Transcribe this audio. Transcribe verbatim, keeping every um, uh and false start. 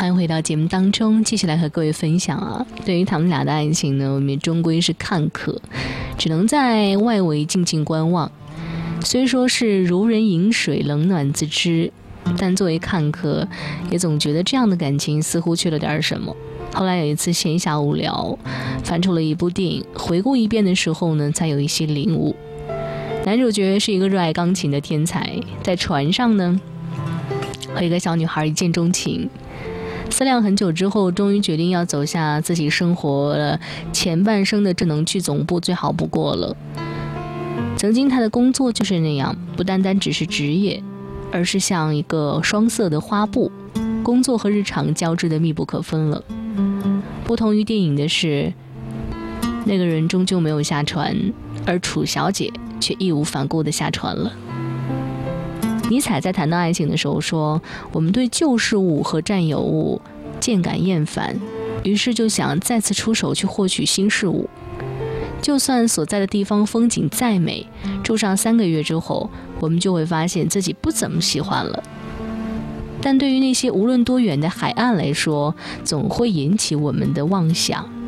欢迎回到节目当中，继续来和各位分享啊。对于他们俩的爱情呢，我们终归是看客，只能在外围静静观望。虽说是如人饮水，冷暖自知，但作为看客，也总觉得这样的感情似乎缺了点什么。后来有一次闲暇无聊，翻出了一部电影，回顾一遍的时候呢，才有一些领悟。男主角是一个热爱钢琴的天才，在船上呢，和一个小女孩一见钟情。思量很久之后，终于决定要走下自己生活了前半生的智能剧总部最好不过了。曾经他的工作就是那样，不单单只是职业，而是像一个双色的花布，工作和日常交织的密不可分了。不同于电影的是，那个人终究没有下船，而楚小姐却义无反顾地下船了。尼采在谈到爱情的时候说，我们对旧事物和占有物渐感厌烦，于是就想再次出手去获取新事物。就算所在的地方风景再美，住上三个月之后，我们就会发现自己不怎么喜欢了。但对于那些无论多远的海岸来说，总会引起我们的妄想。